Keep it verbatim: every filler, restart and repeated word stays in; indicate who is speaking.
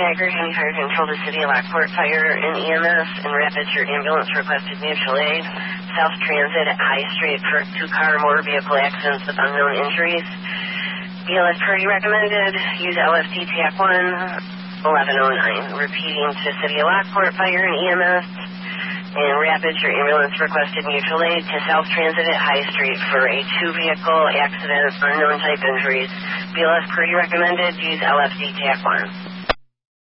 Speaker 1: Niagara County Fire Control to City of Lockport Fire and E M S and Rapids, your ambulance requested mutual aid. South Transit at High Street for two-car motor vehicle accidents with unknown injuries. B L S priority recommended. Use L F D T A C one eleven oh nine. Repeating to City of Lockport Fire and E M S and Rapids, your ambulance requested mutual aid to South Transit at High Street for a two-vehicle accident, unknown type injuries. B L S priority recommended. Use L F D T A C one.